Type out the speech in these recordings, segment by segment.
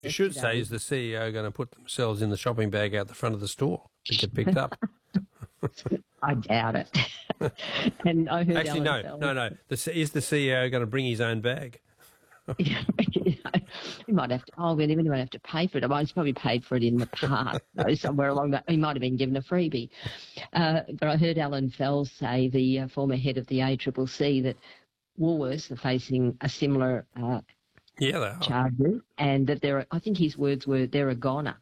You should say, is the CEO going to put themselves in the shopping bag out the front of the store to get picked up? I doubt it. And I heard Actually, no. Is the CEO going to bring his own bag? He might have to. Oh, well, he might have to pay for it. Well, he's probably paid for it in the past, though, somewhere along that. He might have been given a freebie. But I heard Alan Fells say, the former head of the ACCC, that Woolworths are facing a similar charges, and that I think his words were, they're a goner.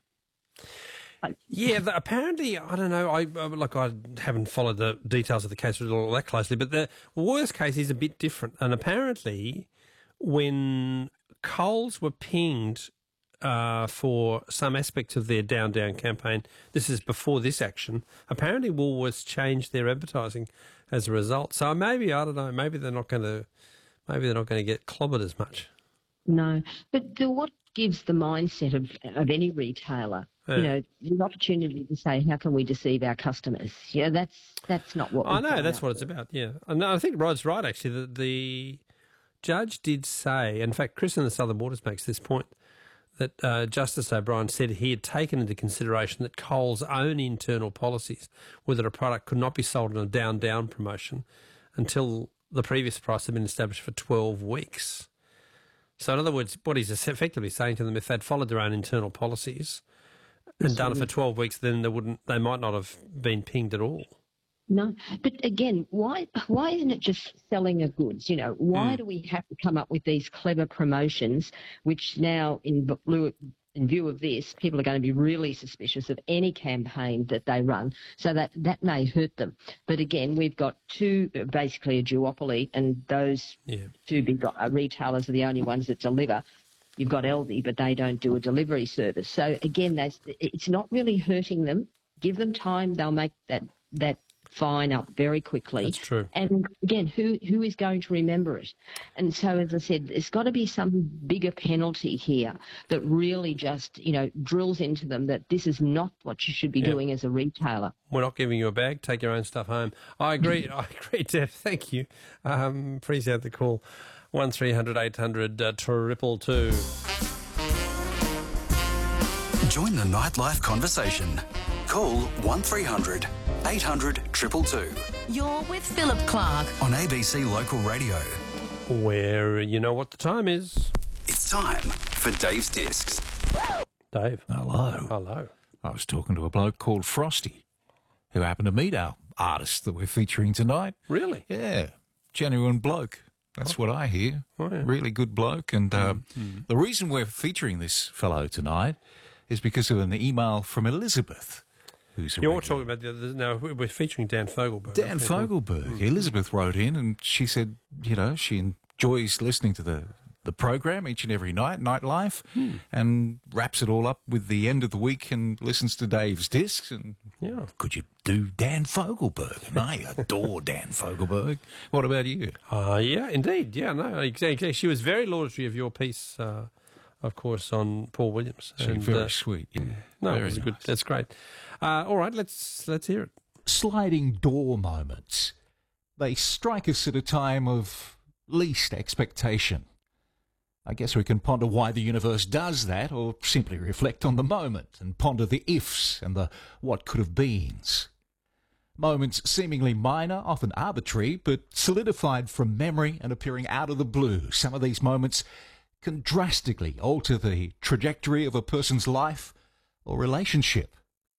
Yeah, apparently, I don't know, I haven't followed the details of the case all that closely, but the Woolworths case is a bit different. And apparently, when Coles were pinged for some aspects of their Down Down campaign, this is before this action, apparently Woolworths changed their advertising as a result. So maybe, I don't know, maybe they're not going to get clobbered as much. No. But what gives the mindset of any retailer, the opportunity to say, how can we deceive our customers? That's not what I know, that's what it's about, yeah. And I think Rod's right, actually. The judge did say, in fact, Chris in the Southern Waters makes this point, that Justice O'Brien said he had taken into consideration that Coles' own internal policies were that a product could not be sold in a down promotion until the previous price had been established for 12 weeks. So in other words, what he's effectively saying to them, if they'd followed their own internal policies and done it for 12 weeks, then they might not have been pinged at all. No, but again, why isn't it just selling of goods? Why do we have to come up with these clever promotions, which now, in view of this, people are going to be really suspicious of any campaign that they run, so that may hurt them. But again, we've got basically a duopoly, and those two big retailers are the only ones that deliver. You've got Aldi, but they don't do a delivery service. So again, it's not really hurting them. Give them time; they'll make that fine up very quickly. That's true. And again, who is going to remember it? And so, as I said, there's got to be some bigger penalty here that really just, drills into them that this is not what you should be doing as a retailer. We're not giving you a bag. Take your own stuff home. I agree. Deb. Thank you. Appreciate the call. 1300 800 222. Join the nightlife conversation. Call 1300 800 222. You're with Philip Clark on ABC Local Radio. Where you know what the time is. It's time for Dave's Discs. Dave. Hello. I was talking to a bloke called Frosty, who happened to meet our artist that we're featuring tonight. Really? Yeah. Genuine bloke. That's what I hear. Oh, yeah. Really good bloke. And the reason we're featuring this fellow tonight is because of an email from Elizabeth. You're talking about now. We're featuring Dan Fogelberg. Dan Fogelberg. Elizabeth wrote in and she said, she enjoys listening to the program each and every night, Nightlife, and wraps it all up with the end of the week and listens to Dave's Discs. And could you do Dan Fogelberg? And I adore Dan Fogelberg. What about you? Yeah, indeed. Yeah, no, exactly. She was very laudatory of your piece. Of course, on Paul Williams. Very sweet. Yeah. No, very it was nice. good. That's great. All right, let's hear it. Sliding door moments. They strike us at a time of least expectation. I guess we can ponder why the universe does that, or simply reflect on the moment and ponder the ifs and the what could have beens. Moments seemingly minor, often arbitrary, but solidified from memory and appearing out of the blue. Some of these moments can drastically alter the trajectory of a person's life or relationship.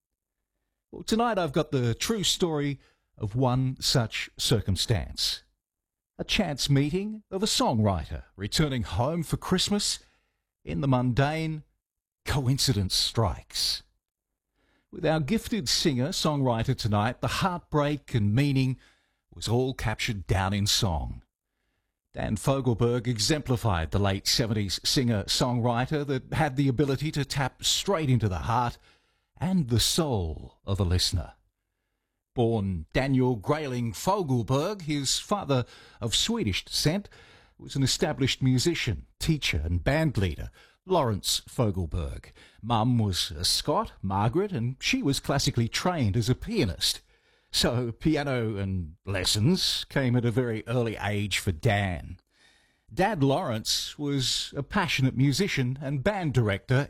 Well, tonight I've got the true story of one such circumstance. A chance meeting of a songwriter returning home for Christmas. In the mundane, coincidence strikes. With our gifted singer-songwriter tonight, the heartbreak and meaning was all captured down in song. Dan Fogelberg exemplified the late 70s singer-songwriter that had the ability to tap straight into the heart and the soul of a listener. Born Daniel Grayling Fogelberg, his father of Swedish descent was an established musician, teacher and band leader, Lawrence Fogelberg. Mum was a Scot, Margaret, and she was classically trained as a pianist. So piano and lessons came at a very early age for Dan. Dad Lawrence was a passionate musician and band director